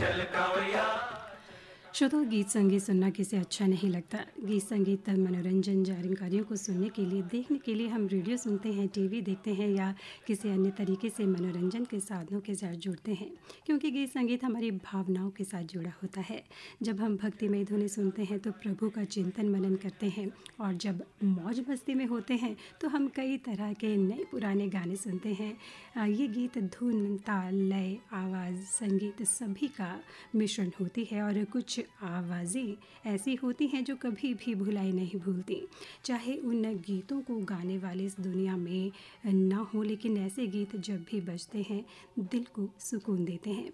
श्रोताओं, गीत संगीत सुनना किसे अच्छा नहीं लगता। गीत संगीत मनोरंजन जानकारियों को सुनने के लिए, देखने के लिए हम रेडियो सुनते हैं, टीवी देखते हैं या किसी अन्य तरीके से मनोरंजन के साधनों के साथ जुड़ते हैं, क्योंकि गीत संगीत हमारी भावनाओं के साथ जुड़ा होता है। जब हम भक्तिमय धुनें सुनते हैं तो प्रभु का चिंतन मनन करते हैं, और जब मौज मस्ती में होते हैं तो हम कई तरह के नए पुराने गाने सुनते हैं। ये गीत धुन, ताल, लय, आवाज़, संगीत सभी का मिश्रण होती है, और कुछ आवाज़ें ऐसी होती हैं जो कभी भी भुलाई नहीं भूलती। चाहे उन गीतों को गाने वाले इस दुनिया में ना हो, लेकिन ऐसे गीत जब भी बजते हैं दिल को सुकून देते हैं।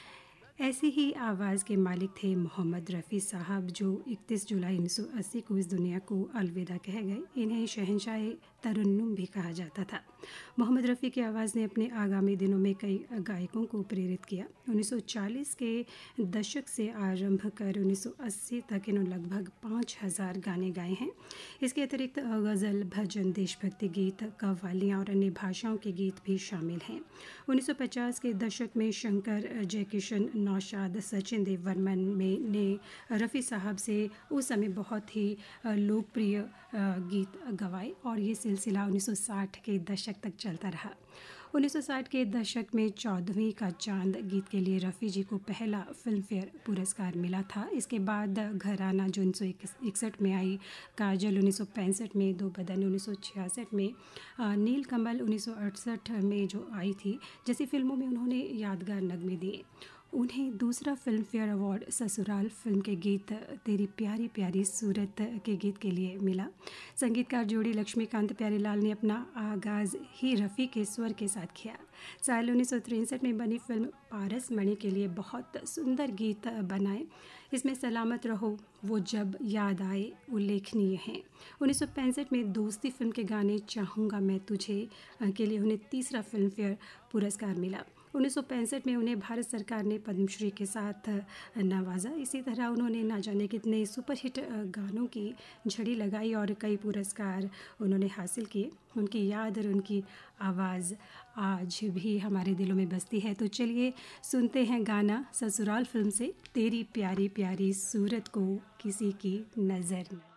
ऐसी ही आवाज़ के मालिक थे मोहम्मद रफ़ी साहब, जो 31 जुलाई 1980 को इस दुनिया को अलविदा कह गए। इन्हें शहंशाह तरन्नुम भी कहा जाता था। मोहम्मद रफ़ी की आवाज़ ने अपने आगामी दिनों में कई गायकों को प्रेरित किया। 1940 के दशक से आरंभ कर 1980 तक इन्होंने लगभग 5000 गाने गाए हैं। इसके अतिरिक्त गज़ल, भजन, देशभक्ति गीत, कव्वालियाँ और अन्य भाषाओं के गीत भी शामिल हैं। 1950 के दशक में शंकर जयकिशन, नौशाद, सचिन देव बर्मन ने रफ़ी साहब से उस समय बहुत ही लोकप्रिय गीत गवाए, और ये सिलसिला 1960 के दशक तक चलता रहा। 1960 के दशक में 14वीं का चांद गीत के लिए रफ़ी जी को पहला फिल्म फेयर पुरस्कार मिला था। इसके बाद घराना जो 1961 में आई, काजल 1965 में, दो बदन 1966 में, नीलकमल 1968 में जो आई थी, जैसी फिल्मों में उन्होंने यादगार नगमे दिए। उन्हें दूसरा फिल्म फेयर अवार्ड ससुराल फिल्म के गीत तेरी प्यारी प्यारी सूरत के गीत के लिए मिला। संगीतकार जोड़ी लक्ष्मीकांत प्यारेलाल ने अपना आगाज़ ही रफ़ी के स्वर के साथ किया। साल 1963 में बनी फिल्म पारस मणि के लिए बहुत सुंदर गीत बनाए। इसमें सलामत रहो, वो जब याद आए उल्लेखनीय हैं। 1965 में दोस्ती फिल्म के गाने चाहूँगा मैं तुझे के लिए उन्हें तीसरा फिल्म फेयर पुरस्कार मिला। 1965 में उन्हें भारत सरकार ने पद्मश्री के साथ नवाजा। इसी तरह उन्होंने ना जाने कितने सुपरहिट गानों की झड़ी लगाई और कई पुरस्कार उन्होंने हासिल किए। उनकी याद और उनकी आवाज़ आज भी हमारे दिलों में बसती है। तो चलिए सुनते हैं गाना ससुराल फिल्म से, तेरी प्यारी प्यारी सूरत को किसी की नज़र न